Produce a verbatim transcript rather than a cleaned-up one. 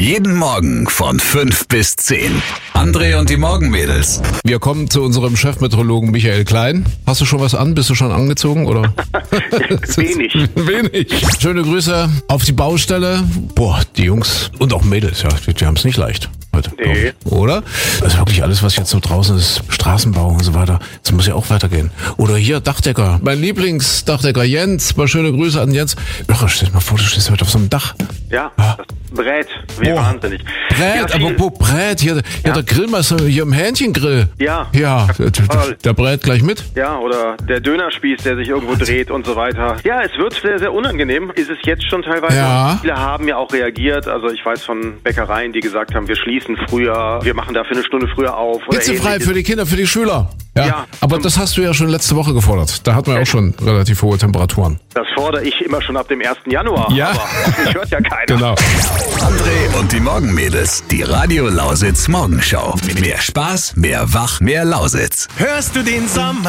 Jeden Morgen von fünf bis zehn. André und die Morgenmädels. Wir kommen zu unserem Chefmeteorologen Michael Klein. Hast du schon was an? Bist du schon angezogen, oder? Wenig. Wenig. Schöne Grüße auf die Baustelle. Boah, die Jungs und auch Mädels, ja, die, die haben es nicht leicht heute. Nee. Oder? Also wirklich alles, was jetzt so draußen ist, Straßenbau und so weiter, das muss ja auch weitergehen. Oder hier, Dachdecker. Mein Lieblingsdachdecker Jens. Mal schöne Grüße an Jens. Irre, stell dir mal vor, du stehst heute auf so einem Dach. Ja, das brät. Wie Oh. wahnsinnig. Brät, Ja, viel- apropos Brät, hier, hier Ja. der Grillmeister hier im Hähnchengrill. Ja. Ja, der, Voll. der brät gleich mit. Ja, oder der Dönerspieß, der sich irgendwo dreht und so weiter. Ja, es wird sehr, sehr unangenehm. Ist es jetzt schon teilweise. Ja. Viele haben ja auch reagiert. Also ich weiß von Bäckereien, die gesagt haben, wir schließen früher, wir machen dafür eine Stunde früher auf. Oder Hitzefrei ähnliches. für die Kinder, für die Schüler. Ja, Ja. aber das hast du ja schon letzte Woche gefordert. Da hatten wir auch schon relativ hohe Temperaturen. Das fordere ich immer schon ab dem ersten Januar. Ja. Aber auf mich hört ja keiner. Genau. André und die Morgenmädels. Die Radio Lausitz Morgenschau. Mehr Spaß, mehr Wach, mehr Lausitz. Hörst du den Sommer?